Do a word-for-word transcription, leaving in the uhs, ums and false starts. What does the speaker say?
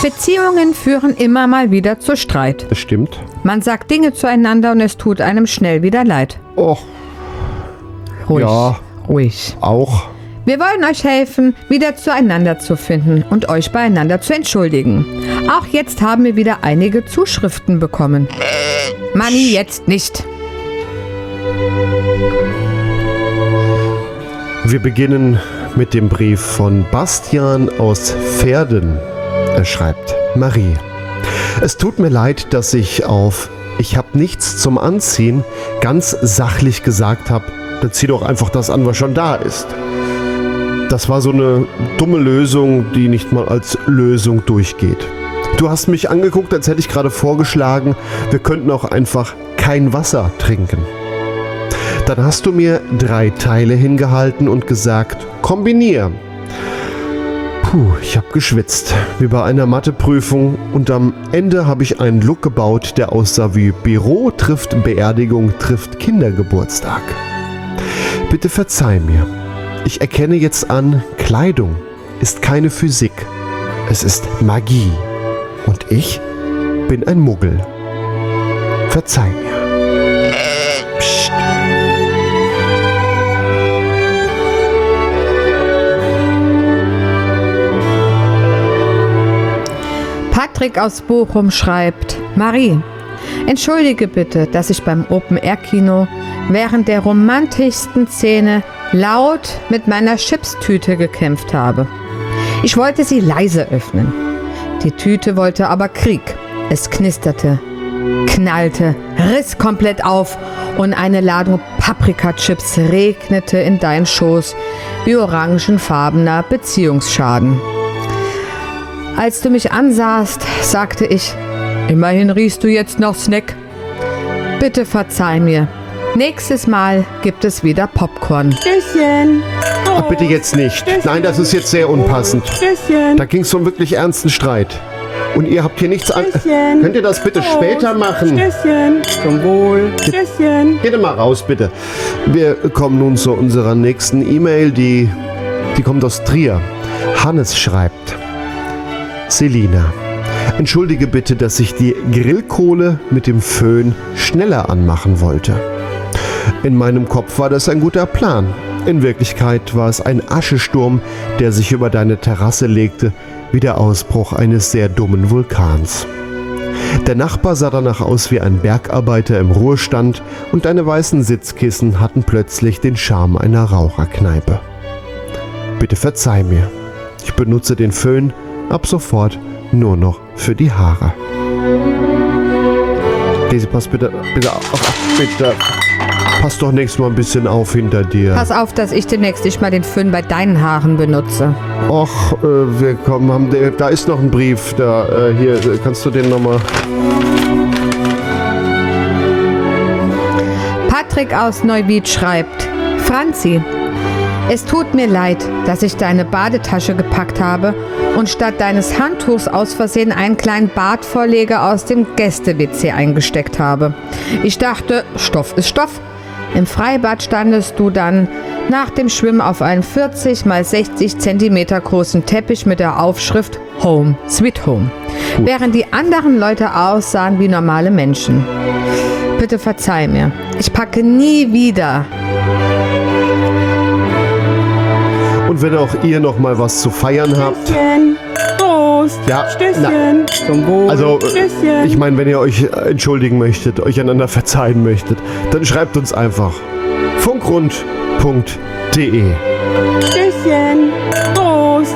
Beziehungen führen immer mal wieder zu Streit. Das stimmt. Man sagt Dinge zueinander und es tut einem schnell wieder leid. Och, Ruhig, ja, ruhig. auch. Wir wollen euch helfen, wieder zueinander zu finden und euch beieinander zu entschuldigen. Auch jetzt haben wir wieder einige Zuschriften bekommen. Manni, jetzt nicht. Wir beginnen mit dem Brief von Bastian aus Verden. Er schreibt: Marie, es tut mir leid, dass ich auf Ich hab nichts zum Anziehen ganz sachlich gesagt habe, dann zieh doch einfach das an, was schon da ist. Das war so eine dumme Lösung, die nicht mal als Lösung durchgeht. Du hast mich angeguckt, als hätte ich gerade vorgeschlagen, wir könnten auch einfach kein Wasser trinken. Dann hast du mir drei Teile hingehalten und gesagt, kombinier. Puh, ich habe geschwitzt, wie bei einer Matheprüfung, und am Ende habe ich einen Look gebaut, der aussah wie Büro trifft Beerdigung trifft Kindergeburtstag. Bitte verzeih mir. Ich erkenne jetzt an, Kleidung ist keine Physik. Es ist Magie. Und ich bin ein Muggel. Verzeih mir. Psst. Patrick aus Bochum schreibt: Marie, entschuldige bitte, dass ich beim Open-Air-Kino während der romantischsten Szene laut mit meiner Chipstüte gekämpft habe. Ich wollte sie leise öffnen. Die Tüte wollte aber Krieg. Es knisterte, knallte, riss komplett auf und eine Ladung Paprikachips regnete in deinen Schoß wie orangenfarbener Beziehungsschaden. Als du mich ansahst, sagte ich, immerhin riechst du jetzt noch Snack. Bitte verzeih mir. Nächstes Mal gibt es wieder Popcorn. Stößchen. Ach, bitte jetzt nicht. Nein, das ist jetzt sehr unpassend. Stößchen. Da ging es um einen wirklich ernsten Streit. Und ihr habt hier nichts an... Stößchen. Könnt ihr das bitte später machen? Stößchen. Zum Wohl. Stößchen. Geht mal raus, bitte. Wir kommen nun zu unserer nächsten E-Mail, die, die kommt aus Trier. Hannes schreibt: Selina, entschuldige bitte, dass ich die Grillkohle mit dem Föhn schneller anmachen wollte. In meinem Kopf war das ein guter Plan. In Wirklichkeit war es ein Aschesturm, der sich über deine Terrasse legte, wie der Ausbruch eines sehr dummen Vulkans. Der Nachbar sah danach aus wie ein Bergarbeiter im Ruhestand und deine weißen Sitzkissen hatten plötzlich den Charme einer Raucherkneipe. Bitte verzeih mir. Ich benutze den Föhn ab sofort nur noch für die Haare. Daisy, pass bitte, bitte auf, bitte. Pass doch nächstes Mal ein bisschen auf hinter dir. Pass auf, dass ich demnächst nicht mal den Föhn bei deinen Haaren benutze. Och, äh, wir kommen, haben, da ist noch ein Brief, da, äh, hier, kannst du den nochmal... Patrick aus Neuwied schreibt: Franzi, es tut mir leid, dass ich deine Badetasche gepackt habe und statt deines Handtuchs aus Versehen einen kleinen Bartvorleger aus dem Gäste-W C eingesteckt habe. Ich dachte, Stoff ist Stoff. Im Freibad standest du dann nach dem Schwimmen auf einem vierzig mal sechzig Zentimeter großen Teppich mit der Aufschrift Home Sweet Home, während die anderen Leute aussahen wie normale Menschen. Bitte verzeih mir. Ich packe nie wieder. Und wenn auch ihr noch mal was zu feiern habt... Stößchen. Prost. Ja, Stößchen. Zum Wohl. Also, Stößchen. ich meine, wenn ihr euch entschuldigen möchtet, euch einander verzeihen möchtet, dann schreibt uns einfach funkrund punkt de. Stößchen. Prost.